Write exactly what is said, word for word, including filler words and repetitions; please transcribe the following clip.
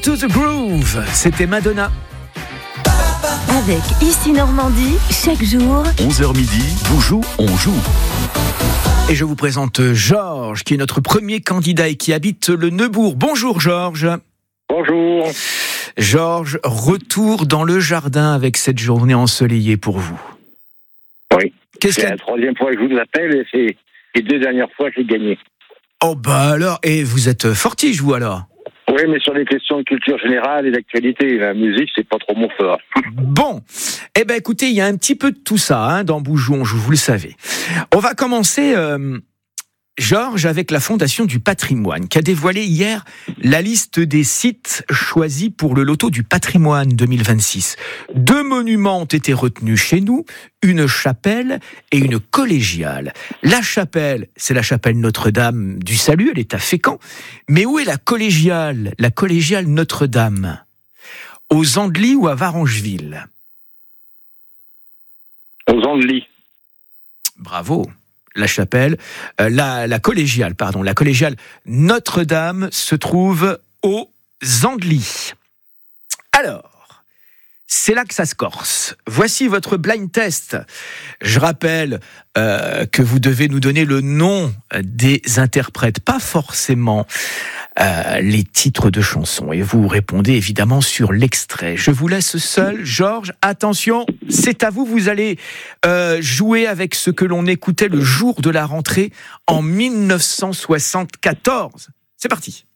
to the Groove, c'était Madonna. Avec Ici Normandie, chaque jour, onze heures midi, Boujou, on joue. Et je vous présente Georges, qui est notre premier candidat et qui habite le Neubourg. Bonjour Georges. Bonjour. Georges, retour dans le jardin avec cette journée ensoleillée pour vous. Oui. Qu'est-ce c'est qu'il y a... la troisième fois que je vous appelle et c'est les deux dernières fois que j'ai gagné. Oh bah alors, et vous êtes fortiche vous alors? Oui, mais sur les questions de culture générale et d'actualité, la musique, c'est pas trop mon fort. Bon, eh ben écoutez, il y a un petit peu de tout ça hein, dans Boujou, vous le savez. On va commencer, euh, Georges, avec la Fondation du Patrimoine, qui a dévoilé hier la liste des sites choisis pour le loto du patrimoine deux mille vingt-six. Deux monuments ont été retenus chez nous, une chapelle et une collégiale. La chapelle, c'est la chapelle Notre-Dame du Salut, elle est à Fécamp. Mais où est la collégiale, la collégiale Notre-Dame? Aux Andelys ou à Varangeville? Aux Andelys. Bravo. La chapelle, euh, la, la collégiale, pardon, la collégiale Notre-Dame se trouve aux Andelys. Alors, c'est là que ça se corse. Voici votre blind test. Je rappelle euh, que vous devez nous donner le nom des interprètes, pas forcément euh, les titres de chansons. Et vous répondez évidemment sur l'extrait. Je vous laisse seul, Georges. Attention, c'est à vous. Vous allez euh, jouer avec ce que l'on écoutait le jour de la rentrée en mille neuf cent soixante-quatorze. C'est parti.